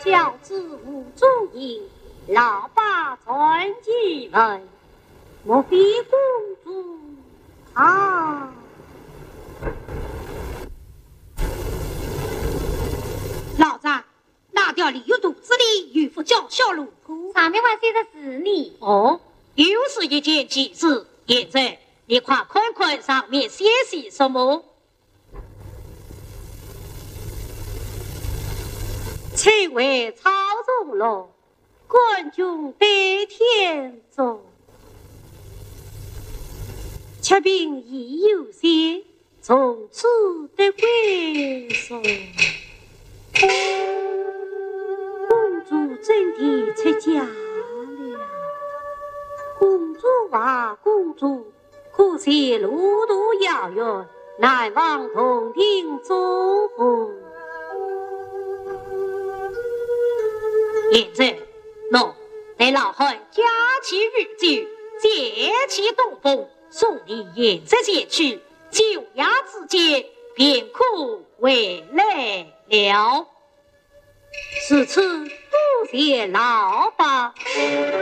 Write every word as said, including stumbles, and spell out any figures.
小子无主意，老爸传进门，莫非公主啊？老子拿掉李有肚子里渔夫叫小奴仆， 上面还写的是你哦，又是一件急事。现在你快看看上面写些什么。臣为曹中龙，官军得天中，却凭已有些，从此得归顺。公主真的出嫁了，公主啊公主，可惜路途遥远，难往同庭作婚。现在，喏，待老汉驾起御酒，借其东风，送你沿着前去，九夜之间便可回来了。此次多谢老爸。